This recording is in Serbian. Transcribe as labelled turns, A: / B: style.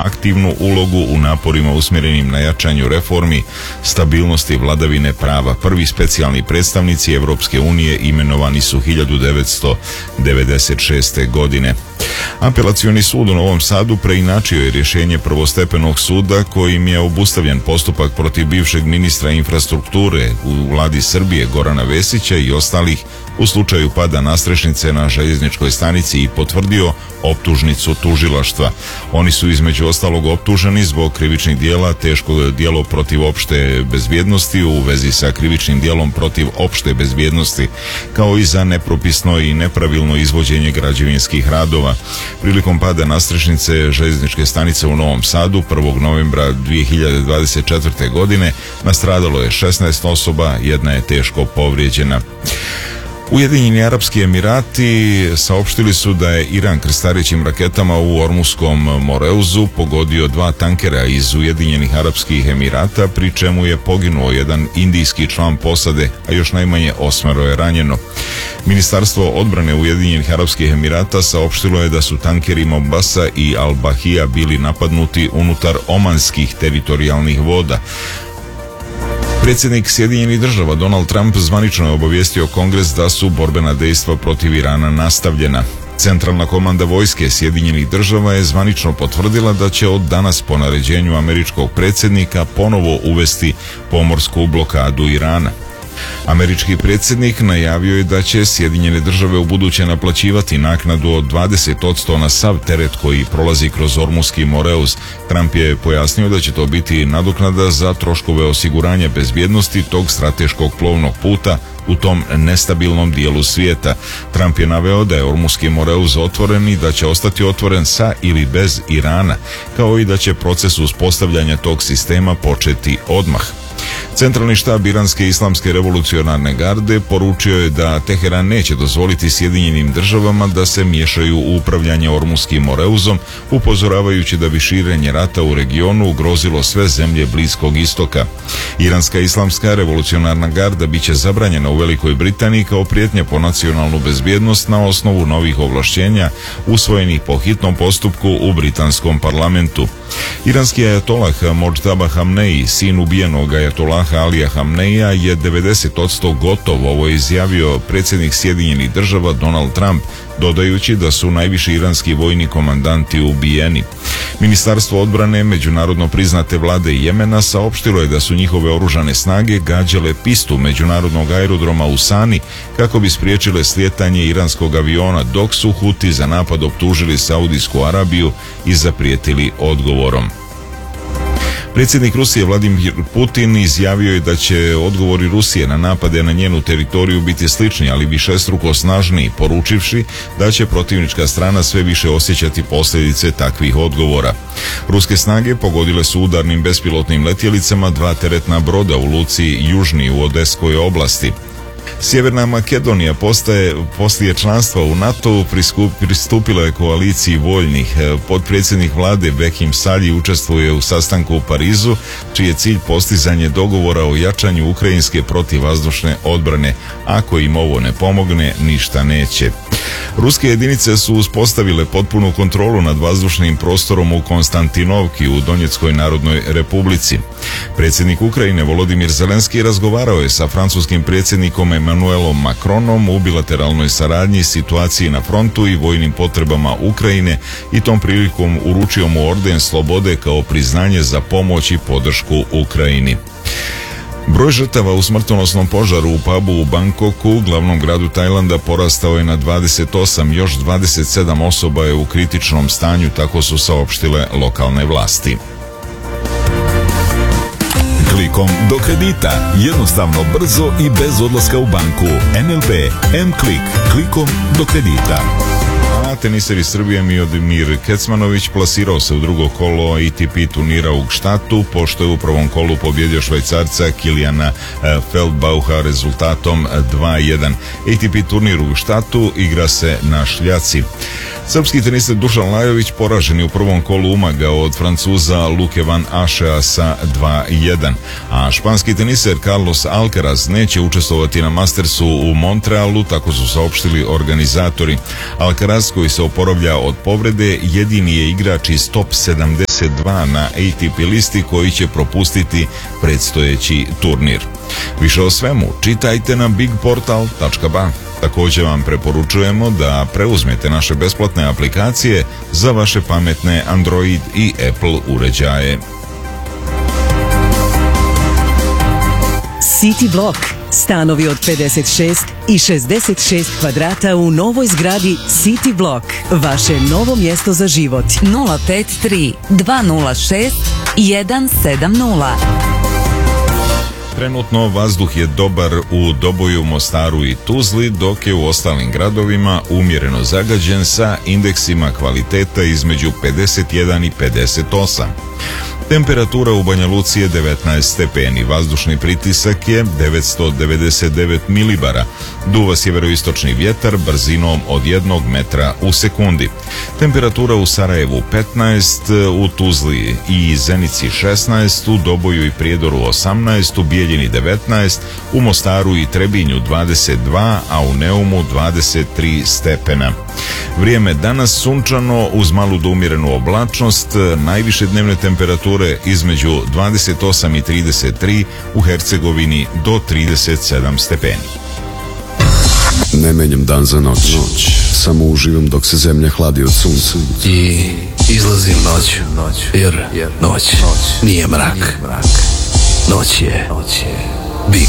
A: aktivnu ulogu u naporima usmjerenim na jačanju reformi, stabilnosti i vladavine prava. Prvi specijalni predstavnici Europske unije imenovani su 1996. godine. Apelacioni sud u Novom Sadu preinačio je rješenje prvostepenog suda kojim je obustavljen postupak protiv bivšeg ministra infrastrukture u vladi Srbije Gorana Vesića i ostalih u slučaju pada nadstrešnice na željezničkoj stanici i potvrdio optužnicu tužilaštva. Oni su između ostalog optuženi zbog krivičnih dijela, teško djelo protiv opšte bezbjednosti u vezi sa krivičnim djelom protiv opšte bezbjednosti, kao i za nepropisno i nepravilno izvođenje građevinskih radova. Prilikom pada nadstrešnice željezničke stanice u Novom Sadu 1. novembra 2024. godine nastradalo je 16 osoba, jedna je teško povrijeđena. Ujedinjeni Arapski Emirati saopštili su da je Iran krstarećim raketama u Ormuskom Moreuzu pogodio 2 tankera iz Ujedinjenih Arapskih Emirata, pri čemu je poginuo jedan indijski član posade, a još najmanje 8 je ranjeno. Ministarstvo odbrane Ujedinjenih Arapskih Emirata saopštilo je da su tankeri Mombasa i Al-Bahija bili napadnuti unutar omanskih teritorijalnih voda. Predsjednik Sjedinjenih Država Donald Trump zvanično je obavijestio Kongres da su borbena dejstva protiv Irana nastavljena. Centralna komanda vojske Sjedinjenih Država je zvanično potvrdila da će od danas po naređenju američkog predsjednika ponovo uvesti pomorsku blokadu Irana. Američki predsjednik najavio je da će Sjedinjene Države ubuduće naplaćivati naknadu od 20% na sav teret koji prolazi kroz Ormuski Moreuz. Trump je pojasnio da će to biti nadoknada za troškove osiguranja bezbjednosti tog strateškog plovnog puta u tom nestabilnom dijelu svijeta. Trump je naveo da je Ormuski Moreuz otvoren i da će ostati otvoren sa ili bez Irana, kao i da će proces uspostavljanja tog sistema početi odmah. Centralni štab Iranske islamske revolucionarne garde poručio je da Teheran neće dozvoliti Sjedinjenim Državama da se miješaju u upravljanje Ormuskim Moreuzom, upozoravajući da bi širenje rata u regionu ugrozilo sve zemlje Bliskog istoka. Iranska islamska revolucionarna garda biće zabranjena u Velikoj Britaniji kao prijetnja po nacionalnu bezbjednost na osnovu novih ovlašćenja usvojenih po hitnom postupku u britanskom parlamentu. Iranski ajatolah Mojtaba Hamneji, sin ubijenog ajatolaha Alija Hamneija, je 90% gotov, ovo je izjavio predsjednik Sjedinjenih Država Donald Trump, dodajući da su najviši iranski vojni komandanti ubijeni. Ministarstvo odbrane međunarodno priznate vlade Jemena saopštilo je da su njihove oružane snage gađale pistu međunarodnog aerodroma u Sani kako bi spriječile slijetanje iranskog aviona, dok su Huti za napad optužili Saudijsku Arabiju i zaprijetili odgovorom. Predsjednik Rusije Vladimir Putin izjavio je da će odgovori Rusije na napade na njenu teritoriju biti slični, ali višestruko snažniji, poručivši da će protivnička strana sve više osjećati posljedice takvih odgovora. Ruske snage pogodile su udarnim bespilotnim letjelicama 2 teretna broda u luci Južni u Odeskoj oblasti. Sjeverna Makedonija poslije članstva u NATO-u pristupila je koaliciji voljnih. Potpredsjednik vlade Bekim Salji učestvuje u sastanku u Parizu, čiji je cilj postizanje dogovora o jačanju ukrajinske protivvazdušne odbrane. Ako im ovo ne pomogne, ništa neće. Ruske jedinice su uspostavile potpunu kontrolu nad vazdušnim prostorom u Konstantinovki u Donjeckoj narodnoj republici. Predsjednik Ukrajine Volodimir Zelenski razgovarao je sa francuskim predsjednikom Emmanuelom Macronom u bilateralnoj saradnji, situaciji na frontu i vojnim potrebama Ukrajine i tom prilikom uručio mu orden slobode kao priznanje za pomoć i podršku Ukrajini. Broj žrtava u smrtonosnom požaru u pubu u Bangkoku, glavnom gradu Tajlanda, porastao je na 28, još 27 osoba je u kritičnom stanju, tako su saopštile lokalne vlasti.
B: Klikom do kredita, jednostavno, brzo i bez odlaska u banku. NLB M-Klik, klikom do kredita.
A: Teniser iz Srbije Miomir Kecmanović plasirao se u drugo kolo ATP turnira u Gštatu, pošto je u prvom kolu pobjedio Švajcarca Kilijana Feldbauha rezultatom 2-1. ATP turnir u Gštatu igra se na šljaci. Srpski teniser Dušan Lajović poražen je u prvom kolu umagao od Francuza Luke van Ašea sa 2-1. A španski teniser Carlos Alcaraz neće učestvovati na Mastersu u Montrealu, tako su saopštili organizatori. Alcaraz, koji se oporavlja od povrede, jedini je igrač iz top 70 32 na ATP listi koji će propustiti predstojeći turnir. Više o svemu čitajte na bigportal.ba. Također vam preporučujemo da preuzmete naše besplatne aplikacije za vaše pametne Android i Apple uređaje.
C: City Block. Stanovi od 56 i 66 kvadrata u novoj zgradi City Block. Vaše novo mjesto za život.
D: 053 206 170.
A: Trenutno vazduh je dobar u Doboju, Mostaru i Tuzli, dok je u ostalim gradovima umjereno zagađen sa indeksima kvaliteta između 51 i 58. Temperatura u Banja Luci je 19 stepeni, vazdušni pritisak je 999 milibara, duva sjeveroistočni vjetar brzinom od 1 metra u sekundi. Temperatura u Sarajevu 15, u Tuzli i Zenici 16, u Doboju i Prijedoru 18, u Bijeljini 19, u Mostaru i Trebinju 22, a u Neumu 23 stepena. Vrijeme danas sunčano uz malu do umjerenu oblačnost, najviše dnevne temperature između 28 i 33, u Hercegovini do 37 stepeni.
E: Ne menjam dan za noć, samo uživam dok se zemlja hladi od sunca.
F: I izlazim noć, jer noć nije mrak. Noć je